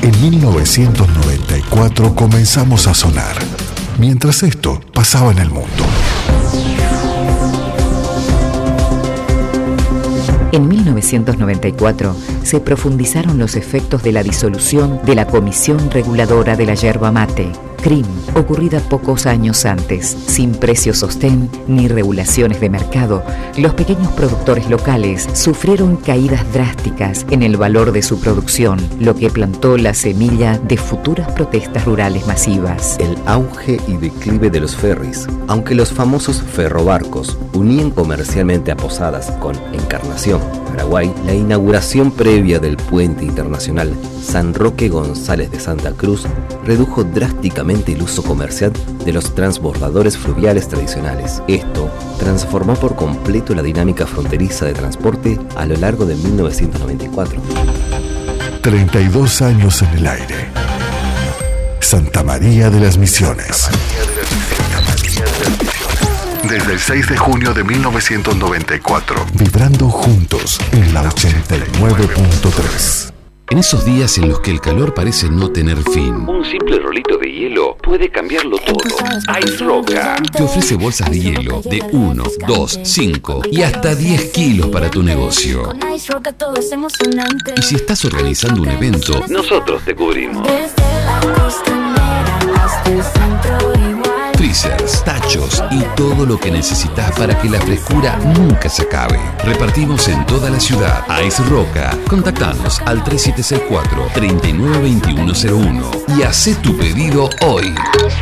En 1994 comenzamos a sonar, mientras esto pasaba en el mundo. En 1994 se profundizaron los efectos de la disolución de la Comisión Reguladora de la Yerba Mate, CRIM, ocurrida pocos años antes. Sin precio sostén ni regulaciones de mercado, los pequeños productores locales sufrieron caídas drásticas en el valor de su producción, lo que plantó la semilla de futuras protestas rurales masivas. El auge y declive de los ferries. Aunque los famosos ferrobarcos unían comercialmente a Posadas con Encarnación, Paraguay, la inauguración previa del puente internacional San Roque González de Santa Cruz redujo drásticamente el uso comercial de los transbordadores fluviales tradicionales. Esto transformó por completo la dinámica fronteriza de transporte a lo largo de 1994. 32 años en el aire. Santa María de las Misiones. Desde el 6 de junio de 1994. Vibrando juntos en la 89.3. En esos días en los que el calor parece no tener fin, un simple rolito de hielo puede cambiarlo todo. Ice Roca te ofrece bolsas de hielo de 1, 2, 5 y hasta 10 kilos para tu negocio. Y si estás organizando un evento, nosotros te cubrimos. Freezers, tachos y todo lo que necesitas para que la frescura nunca se acabe. Repartimos en toda la ciudad. Ice Roca. Contactanos al 3764-392101 y haz tu pedido hoy.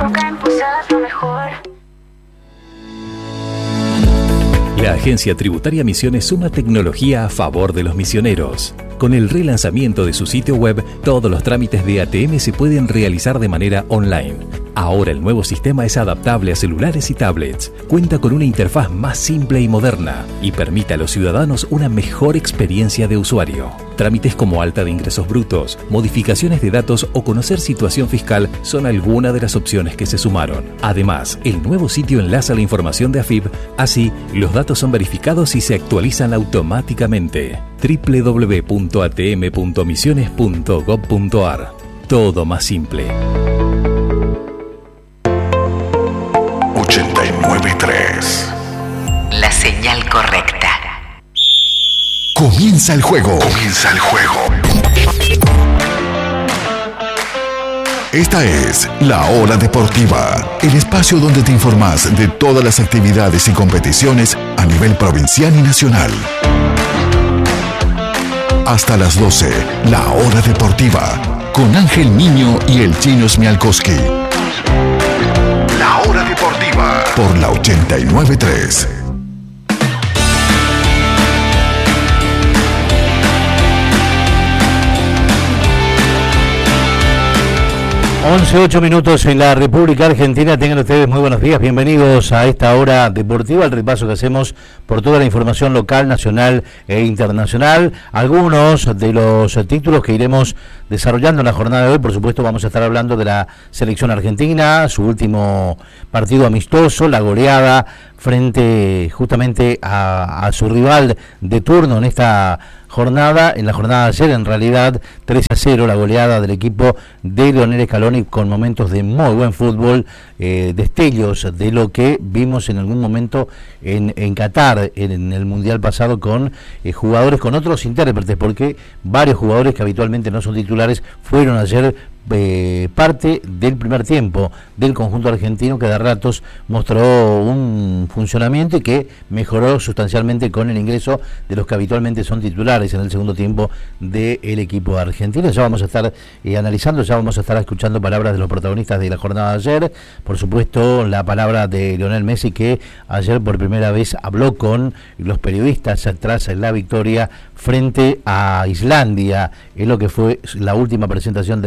La Agencia Tributaria Misiones suma tecnología a favor de los misioneros. Con el relanzamiento de su sitio web, todos los trámites de ATM se pueden realizar de manera online. Ahora el nuevo sistema es adaptable a celulares y tablets, cuenta con una interfaz más simple y moderna y permite a los ciudadanos una mejor experiencia de usuario. Trámites como alta de ingresos brutos, modificaciones de datos o conocer situación fiscal son algunas de las opciones que se sumaron. Además, el nuevo sitio enlaza la información de AFIP, así los datos son verificados y se actualizan automáticamente. www.atm.misiones.gov.ar. Todo más simple. 89.3. La señal correcta. Comienza el juego. Comienza el juego. Esta es La Hora Deportiva, el espacio donde te informas de todas las actividades y competiciones a nivel provincial y nacional. Hasta las 12, La Hora Deportiva, con Ángel Niño y el Chino Smialkowski. La Hora Deportiva, por la 89.3. 11:08 minutos en la República Argentina. Tengan ustedes muy buenos días. Bienvenidos a esta hora deportiva, el repaso que hacemos por toda la información local, nacional e internacional. Algunos de los títulos que iremos desarrollando en la jornada de hoy. Por supuesto, vamos a estar hablando de la selección argentina, su último partido amistoso, la goleada frente justamente a su rival de turno en esta jornada, en la jornada de ayer, en realidad 3-0 la goleada del equipo de Lionel Scaloni, con momentos de muy buen fútbol, destellos de lo que vimos en algún momento en Qatar, en el Mundial pasado, con jugadores, con otros intérpretes, porque varios jugadores que habitualmente no son titulares fueron ayer parte del primer tiempo del conjunto argentino, que de ratos mostró un funcionamiento y que mejoró sustancialmente con el ingreso de los que habitualmente son titulares en el segundo tiempo del equipo argentino. Ya vamos a estar analizando, ya vamos a estar escuchando palabras de los protagonistas de la jornada de ayer. Por supuesto, la palabra de Lionel Messi, que ayer por primera vez habló con los periodistas tras la victoria frente a Islandia, en lo que fue la última presentación del equipo argentino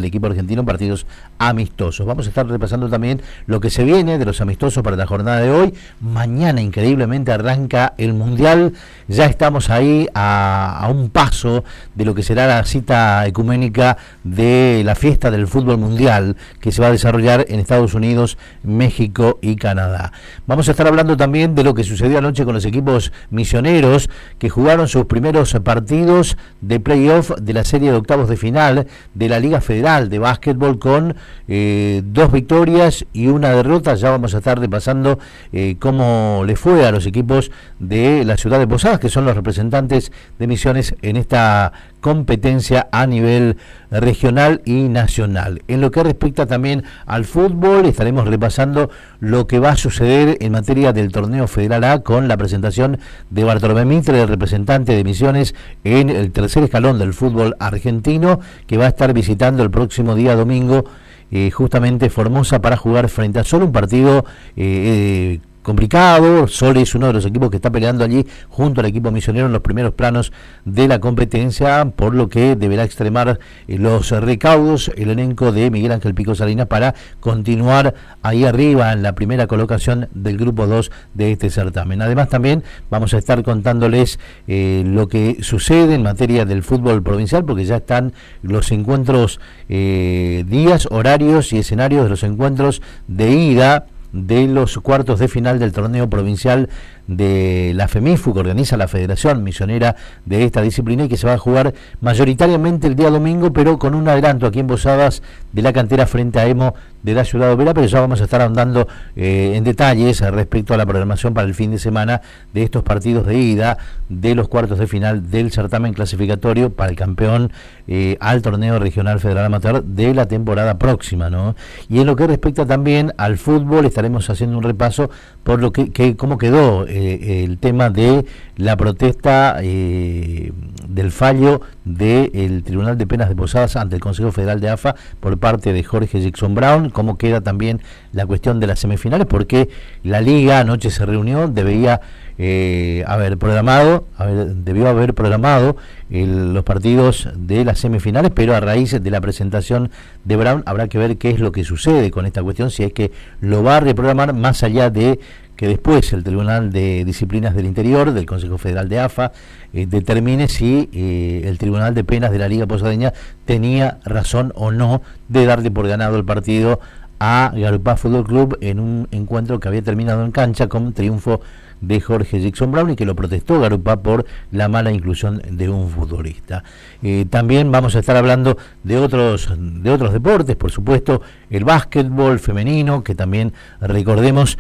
argentino en partidos amistosos. Vamos a estar repasando también lo que se viene de los amistosos para la jornada de hoy. Mañana increíblemente arranca el Mundial, ya estamos ahí a un paso de lo que será la cita ecuménica de la fiesta del fútbol mundial que se va a desarrollar en Estados Unidos, México y Canadá. Vamos a estar hablando también de lo que sucedió anoche con los equipos misioneros que jugaron sus primeros partidos de playoff de la serie de octavos de final de la Liga Federal de Básquetbol con 2 victorias y una derrota. Ya vamos a estar repasando cómo le fue a los equipos de la ciudad de Posadas, que son los representantes de Misiones en esta competencia a nivel regional y nacional. En lo que respecta también al fútbol, estaremos repasando lo que va a suceder en materia del torneo Federal A con la presentación de Bartolomé Mitre, el representante de Misiones en el tercer escalón del fútbol argentino, que va a estar visitando el próximo día domingo justamente Formosa para jugar frente a Sol, un partido complicado. Sol es uno de los equipos que está peleando allí junto al equipo misionero en los primeros planos de la competencia, por lo que deberá extremar los recaudos el elenco de Miguel Ángel Pico Salinas para continuar ahí arriba en la primera colocación del grupo 2 de este certamen. Además también vamos a estar contándoles lo que sucede en materia del fútbol provincial, porque ya están los encuentros, días, horarios y escenarios de los encuentros de ida de los cuartos de final del torneo provincial de la FEMIFU, que organiza la Federación Misionera de esta disciplina, y que se va a jugar mayoritariamente el día domingo, pero con un adelanto aquí en Posadas de la cantera frente a EMO de la ciudad de Oberá. Pero ya vamos a estar ahondando en detalles respecto a la programación para el fin de semana de estos partidos de ida de los cuartos de final del certamen clasificatorio para el campeón al torneo regional federal amateur de la temporada próxima, ¿no? Y en lo que respecta también al fútbol, estaremos haciendo un repaso por lo que cómo quedó el tema de la protesta del fallo del Tribunal de Penas de Posadas ante el Consejo Federal de AFA por parte de Jorge Jackson Brown, cómo queda también la cuestión de las semifinales, porque la liga anoche se reunió, debió haber programado los partidos de las semifinales, pero a raíz de la presentación de Brown habrá que ver qué es lo que sucede con esta cuestión, si es que lo va a reprogramar, más allá de que después el Tribunal de Disciplinas del Interior del Consejo Federal de AFA determine si el Tribunal de Penas de la Liga Posadeña tenía razón o no de darle por ganado el partido a Garupá Fútbol Club en un encuentro que había terminado en cancha con triunfo de Jorge Jackson Brown, y que lo protestó Garupá por la mala inclusión de un futbolista. También vamos a estar hablando de otros deportes, por supuesto el básquetbol femenino, que también recordemos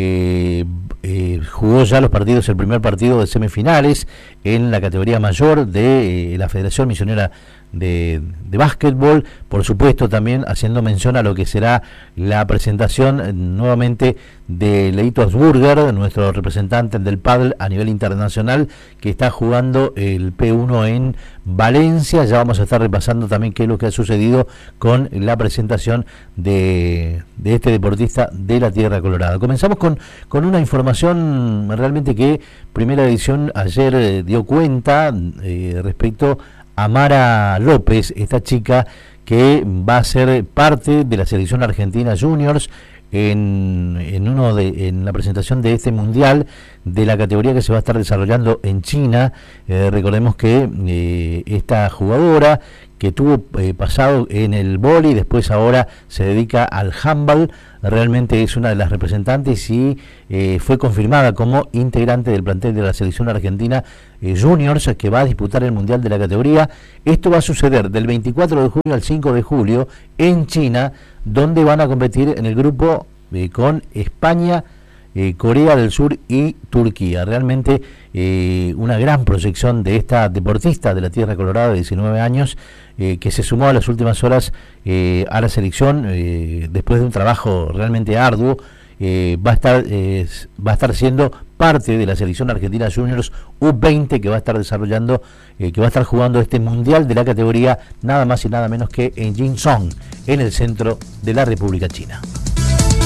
jugó ya el primer partido de semifinales en la categoría mayor de la Federación Misionera de básquetbol, por supuesto también haciendo mención a lo que será la presentación nuevamente de Leito Asburger, nuestro representante del pádel a nivel internacional, que está jugando el P1 en Valencia. Ya vamos a estar repasando también qué es lo que ha sucedido con la presentación de este deportista de la Tierra Colorada. Comenzamos con una información realmente que Primera Edición ayer dio cuenta respecto a Mara López, esta chica que va a ser parte de la selección argentina juniors en la presentación de este mundial de la categoría que se va a estar desarrollando en China. Recordemos que esta jugadora, que tuvo pasado en el vóley, después ahora se dedica al handball, realmente es una de las representantes y fue confirmada como integrante del plantel de la selección argentina juniors, que va a disputar el mundial de la categoría. Esto va a suceder del 24 de junio al 5 de julio en China, donde van a competir en el grupo con España, Corea del Sur y Turquía. Realmente una gran proyección de esta deportista de la Tierra Colorada de 19 años, que se sumó a las últimas horas a la selección después de un trabajo realmente arduo. Va a estar siendo parte de la selección argentina juniors U20, que va a estar desarrollando, que va a estar jugando este mundial de la categoría nada más y nada menos que en Jinzhong, en el centro de la República China.